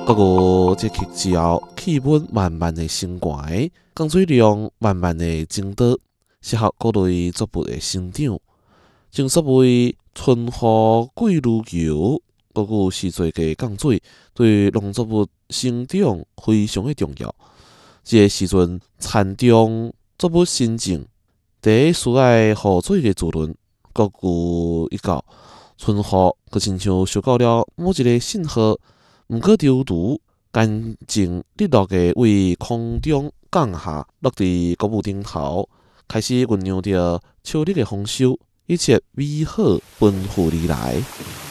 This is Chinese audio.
不过这期之后，气温慢慢的升高，降水量慢慢的增多，适合各类作物的生长。正所谓春雨贵如油，各有时节嘅降水，对农作物生长非常的重要。这个时阵，田中作物生长，第一需要雨水嘅滋润，各有一到春雨，佮亲像收到了某一个信号，毋过犹如干净利落嘅为空中降下，落伫谷物顶头，开始酝酿着秋日嘅丰收，一切美好奔赴而来。